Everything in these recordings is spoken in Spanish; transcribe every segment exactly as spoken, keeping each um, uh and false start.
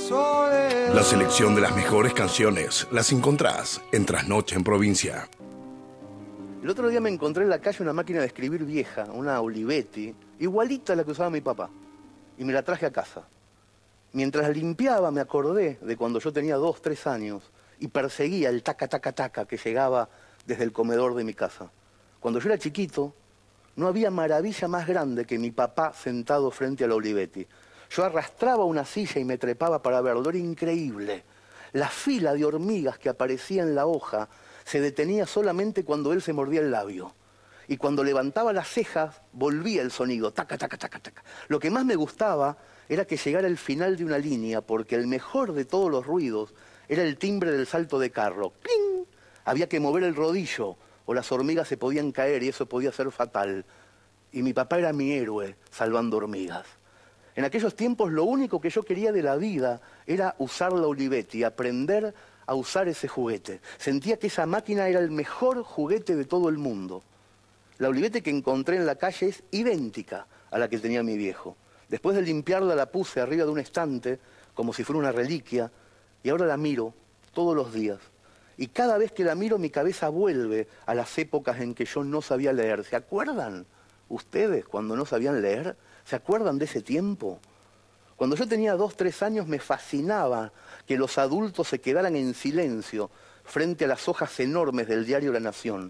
La selección de las mejores canciones las encontrás en Trasnoche en Provincia. El otro día me encontré en la calle una máquina de escribir vieja, una Olivetti, igualita a la que usaba mi papá, y me la traje a casa. Mientras la limpiaba me acordé de cuando yo tenía dos, tres años y perseguía el taca, taca, taca que llegaba desde el comedor de mi casa. Cuando yo era chiquito, no había maravilla más grande que mi papá sentado frente a la Olivetti. Yo arrastraba una silla y me trepaba para verlo, era increíble. La fila de hormigas que aparecía en la hoja se detenía solamente cuando él se mordía el labio. Y cuando levantaba las cejas, volvía el sonido, taca, taca, taca, taca. Lo que más me gustaba era que llegara el final de una línea, porque el mejor de todos los ruidos era el timbre del salto de carro. ¡Cling! Había que mover el rodillo, o las hormigas se podían caer y eso podía ser fatal. Y mi papá era mi héroe, salvando hormigas. En aquellos tiempos lo único que yo quería de la vida era usar la Olivetti, aprender a usar ese juguete. Sentía que esa máquina era el mejor juguete de todo el mundo. La Olivetti que encontré en la calle es idéntica a la que tenía mi viejo. Después de limpiarla la puse arriba de un estante, como si fuera una reliquia, y ahora la miro todos los días. Y cada vez que la miro mi cabeza vuelve a las épocas en que yo no sabía leer. ¿Se acuerdan ustedes cuando no sabían leer? ¿Se acuerdan de ese tiempo? Cuando yo tenía dos, tres años me fascinaba que los adultos se quedaran en silencio frente a las hojas enormes del diario La Nación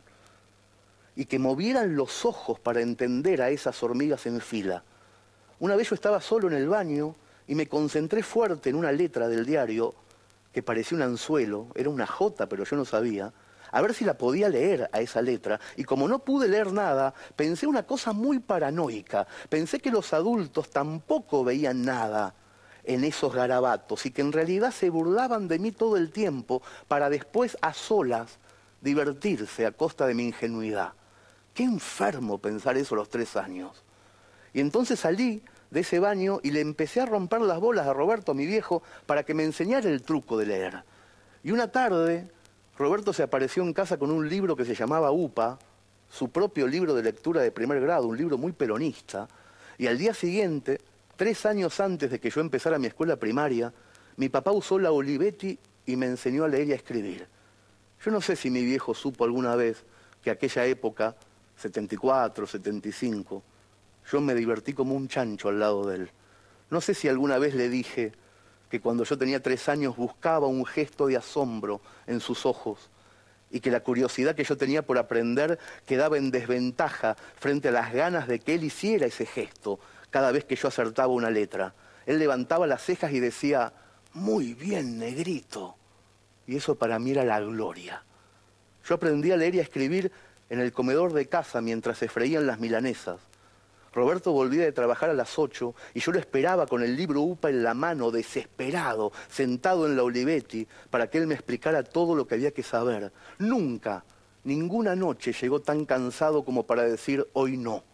y que movieran los ojos para entender a esas hormigas en fila. Una vez yo estaba solo en el baño y me concentré fuerte en una letra del diario que parecía un anzuelo, era una jota, pero yo no sabía, a ver si la podía leer a esa letra. Y como no pude leer nada, pensé una cosa muy paranoica. Pensé que los adultos tampoco veían nada en esos garabatos y que en realidad se burlaban de mí todo el tiempo para después a solas divertirse a costa de mi ingenuidad. Qué enfermo pensar eso a los tres años. Y entonces salí de ese baño y le empecé a romper las bolas a Roberto, a mi viejo, para que me enseñara el truco de leer. Y una tarde, Roberto se apareció en casa con un libro que se llamaba UPA, su propio libro de lectura de primer grado, un libro muy peronista, y al día siguiente, tres años antes de que yo empezara mi escuela primaria, mi papá usó la Olivetti y me enseñó a leer y a escribir. Yo no sé si mi viejo supo alguna vez que aquella época, setenta y cuatro, setenta y cinco, yo me divertí como un chancho al lado de él. No sé si alguna vez le dije que cuando yo tenía tres años buscaba un gesto de asombro en sus ojos y que la curiosidad que yo tenía por aprender quedaba en desventaja frente a las ganas de que él hiciera ese gesto cada vez que yo acertaba una letra. Él levantaba las cejas y decía, muy bien, negrito. Y eso para mí era la gloria. Yo aprendí a leer y a escribir en el comedor de casa mientras se freían las milanesas. Roberto volvía de trabajar a las ocho y yo lo esperaba con el libro UPA en la mano, desesperado, sentado en la Olivetti, para que él me explicara todo lo que había que saber. Nunca, ninguna noche llegó tan cansado como para decir hoy no.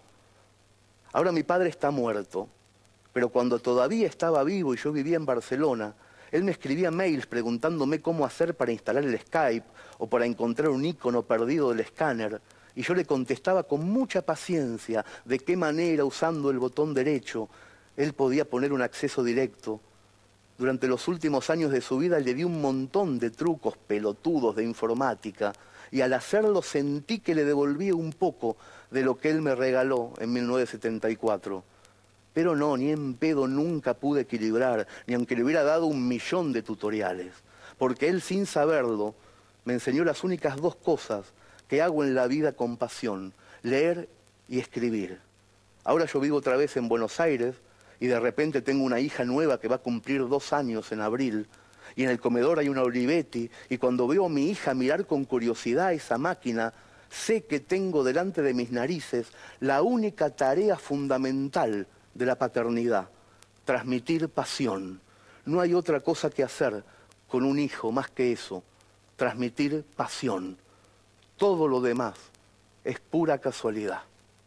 Ahora mi padre está muerto, pero cuando todavía estaba vivo y yo vivía en Barcelona, él me escribía mails preguntándome cómo hacer para instalar el Skype o para encontrar un icono perdido del escáner. Y yo le contestaba con mucha paciencia de qué manera, usando el botón derecho, él podía poner un acceso directo. Durante los últimos años de su vida le di un montón de trucos pelotudos de informática y al hacerlo sentí que le devolvía un poco de lo que él me regaló en mil novecientos setenta y cuatro. Pero no, ni en pedo nunca pude equilibrar, ni aunque le hubiera dado un millón de tutoriales. Porque él, sin saberlo, me enseñó las únicas dos cosas que hago en la vida con pasión, leer y escribir. Ahora yo vivo otra vez en Buenos Aires y de repente tengo una hija nueva que va a cumplir dos años en abril y en el comedor hay una Olivetti y cuando veo a mi hija mirar con curiosidad esa máquina, sé que tengo delante de mis narices la única tarea fundamental de la paternidad, transmitir pasión. No hay otra cosa que hacer con un hijo más que eso, transmitir pasión. Todo lo demás es pura casualidad.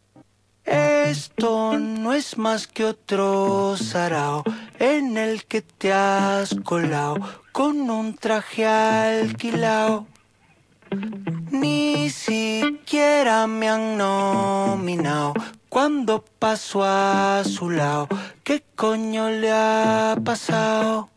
Esto no es más que otro sarao en el que te has colado con un traje alquilao. Ni siquiera me han nominado cuando paso a su lado. ¿Qué coño le ha pasado?